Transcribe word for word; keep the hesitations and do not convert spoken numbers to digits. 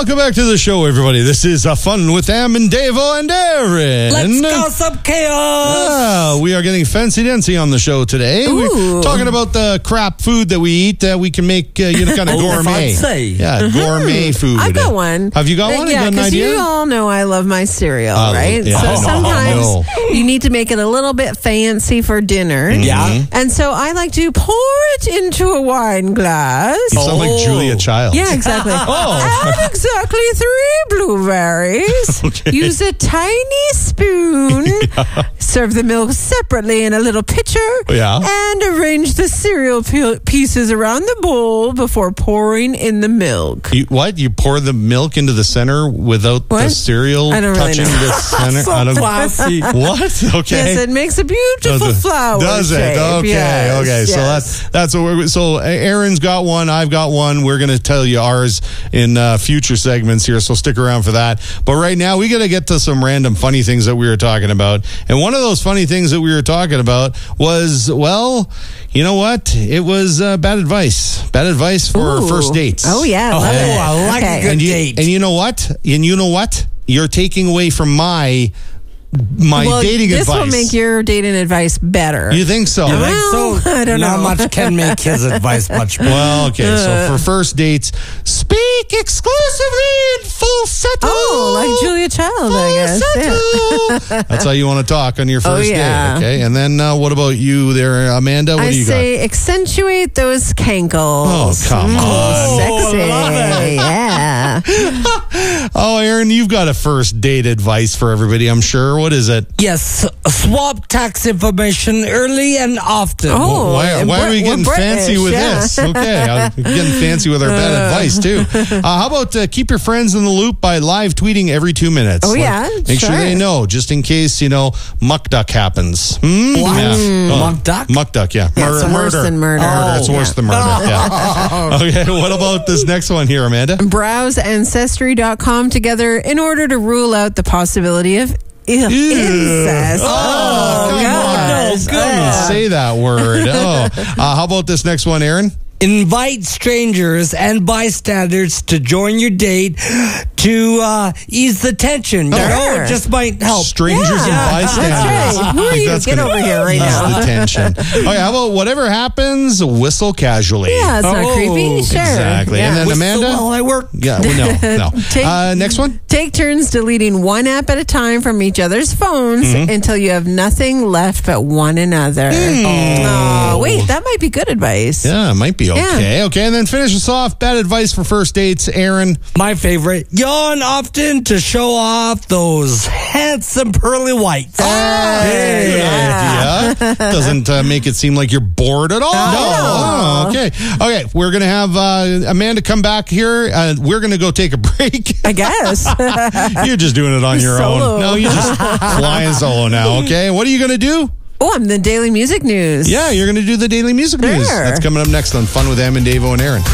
Welcome back to the show, everybody. This is uh, Fun with Am and Davo and Aaron. Let's go some chaos. Ah, we are getting fancy-dancy on the show today. Ooh. We're talking about the crap food that we eat that we can make, uh, you know, kind of gourmet. Fancy. Yeah, gourmet food. I've got one. Have you got one? Yeah, You got an because idea? you all know I love my cereal, I love- right? yeah, so I know, I sometimes know. you need to make it a little bit fancy for dinner. Yeah. And so I like to pour it into a wine glass. You sound like Oh. Julia Childs. Yeah, exactly. Add exactly three blueberries. Okay. Use a tiny spoon. Serve the milk separately in a little pitcher. Yeah. And arrange the cereal pe- pieces around the bowl before pouring in the milk. You, what? You pour the milk into the center without the What? cereal I don't really touching know. the center? So I don't- classy. What? Okay. Yes, it makes a beautiful Does it? flower Does it? shape. Okay. Yes, okay. So yes. that's that's what we're. So Aaron's got one. I've got one. We're going to tell you ours in uh, future segments here. So stick around for that. But right now we got to get to some random funny things that we were talking about. And one of those funny things that we were talking about was, well, you know what? It was uh, bad advice. Bad advice for Ooh. first dates. Oh yeah, Oh, love it. I like Okay. a good And you, date. and you know what? And you know what? You're taking away from my my well, dating this advice. will make your dating advice better. You think so? You think Well, so? I don't Not know. much can make his advice much better. Well, okay. Uh. So for first dates, speak exclusively in falsetto. Oh, like Julia Child, I guess. Yeah. Falsetto. That's how you want to talk on your first Oh, yeah. date, okay? And then uh, what about you there, Amanda? What I do you say accentuate those cankles. Oh, come Mm, on. Sexy. Oh, love it. Yeah. got? Oh, Aaron, you've got a first date advice for everybody, I'm sure. What is it? Yes, swap tax information early and often. Oh, why, why are we we're getting British, fancy with yeah. this? Okay, I'm getting fancy with our bad advice too. Uh, how about uh, keep your friends in the loop by live tweeting every two minutes? Oh, yeah, make sure sure. they know, just in case you know muck duck happens. Hmm? What? Yeah. Oh, Muck duck? Muck duck, yeah. Yeah, it's worse than murder. Murder. It's Oh. worse Yeah. than murder. Yeah. Okay. What about this next one here, Amanda? Browse ancestry dot com together in order to rule out the possibility of Ew, incest. Oh, come on. gosh. No, goodness. Say that word. Oh, uh, how about this next one, Aaron? Invite strangers and bystanders to join your date to uh, ease the tension. You Sure. know, it just might help. Strangers Yeah, and bystanders. that's right. Who I are think you? that's Get gonna over here right ease now. the tension. Okay, how about whatever happens, whistle casually. Yeah, it's not Oh, creepy. Sure. exactly. Yeah. And then Whistle Amanda? while I work. Yeah, well, no, no. Take- Uh, next one? Take turns deleting one app at a time from each other's phones Mm-hmm. until you have nothing left but one another. Oh, wait, that might be good advice. Yeah, it might be okay. Okay, and then finish us off. Bad advice for first dates, Aaron. My favorite. Yawn often to show off those handsome pearly whites. Good yeah. idea. Doesn't uh, make it seem like you're bored at all. Oh, okay. Okay, we're going to have uh, Amanda come back here. Uh, we're going to go take a break. I guess. You're just doing it on your Solo. own. No, you're just flying solo now, okay? What are you going to do? Oh, I'm the Daily Music News. Yeah, you're going to do the daily music news. Sure. That's coming up next on Fun with Am and Davo and Aaron.